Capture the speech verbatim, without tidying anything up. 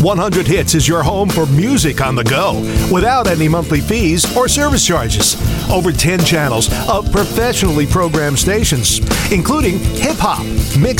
one hundred Hits is your home for music on the go without any monthly fees or service charges. Over ten channels of professionally programmed stations, including hip-hop, mix